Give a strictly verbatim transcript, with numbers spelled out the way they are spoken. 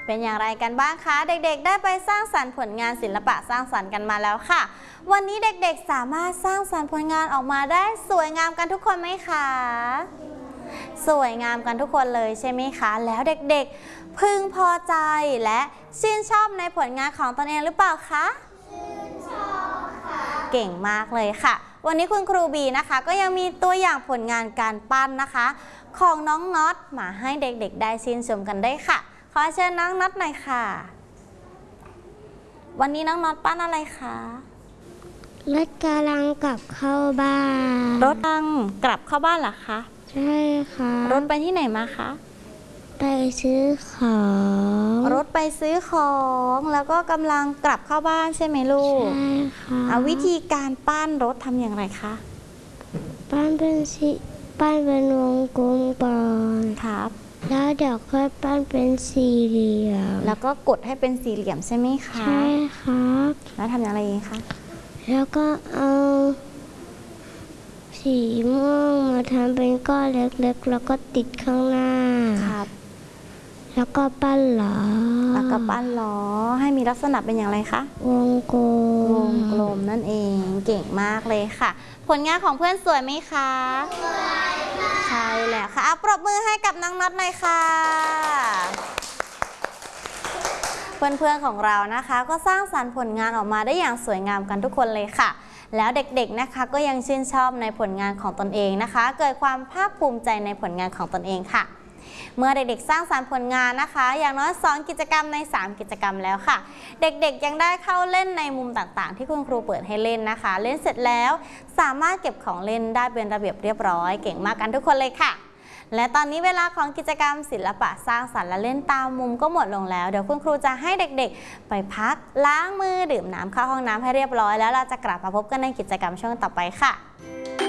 เป็นอย่างไรกันบ้างคะเด็กๆได้ไปสร้างสรรค์ผลงานศิลปะสร้างสรรค์กันมาแล้วค่ะวันนี้เด็กๆสามารถสร้างสรรค์ผลงานออกมาได้สวยงามกันทุกคนไหมคะสวยงามกันทุกคนเลยใช่ไหมคะแล้วเด็กๆพึงพอใจและชื่นชอบในผลงานของตนเองหรือเปล่าคะชื่นชอบค่ะเก่งมากเลยค่ะวันนี้คุณครูบีนะคะก็ยังมีตัวอย่างผลงานการปั้นนะคะของน้องน็อตมาให้เด็กๆได้ชื่นชมกันได้ค่ะขอเชิญน้องน็อตหน่อยค่ะวันนี้น้องน็อตปั้นอะไรคะรถกำลังกลับเข้าบ้านรถกำลังกลับเข้าบ้านเหรอคะใช่ค่ะรถไปที่ไหนมาคะไปซื้อของรถไปซื้อของแล้วก็กำลังกลับเข้าบ้านใช่ไหมลูกใช่ค่ะเอาวิธีการปั้นรถทำอย่างไรคะปั้นเป็นสีปั้นเป็นวงกลมก่อนครับแล้วเดี๋ยวค่อยปั้นเป็นสี่เหลี่ยมแล้วก็กดให้เป็นสี่เหลี่ยมใช่ไหมคะใช่ครับแล้วทำอย่างไรอีกคะแล้วก็เอาสีม่วงมาทำเป็นก้อนเล็กๆแล้วก็ติดข้างหน้าครับแล้วก็ปั้นล้อแล้วก็ปั้นล้อให้มีลักษณะเป็นอย่างไรคะวงกลมวงกลมนั่นเองเก่งมากเลยค่ะผลงานของเพื่อนสวยไหมคะสวยค่ะใช่แล้วค่ะเอาปรบมือให้กับน้องน็อตหน่อยค่ะเพื่อนๆของเรานะคะก็สร้างสรรค์ผลงานออกมาได้อย่างสวยงามกันทุกคนเลยค่ะแล้วเด็กๆนะคะก็ยังชื่นชอบในผลงานของตนเองนะคะเกิดความภาคภูมิใจในผลงานของตนเองค่ะเมื่อเด็กๆสร้างสรรค์ผลงานนะคะอย่างน้อยสองกิจกรรมในสามกิจกรรมแล้วค่ะเด็กๆยังได้เข้าเล่นในมุมต่างๆที่คุณครูเปิดให้เล่นนะคะเล่นเสร็จแล้วสามารถเก็บของเล่นได้เป็นระเบียบเรียบร้อยเก่งมากกันทุกคนเลยค่ะและตอนนี้เวลาของกิจกรรมศิลปะสร้างสรรค์และเล่นตามมุมก็หมดลงแล้วเดี๋ยวคุณครูจะให้เด็กๆไปพักล้างมือดื่มน้ำเข้าห้องน้ำให้เรียบร้อยแล้วเราจะกลับมาพบกันในกิจกรรมช่วงต่อไปค่ะ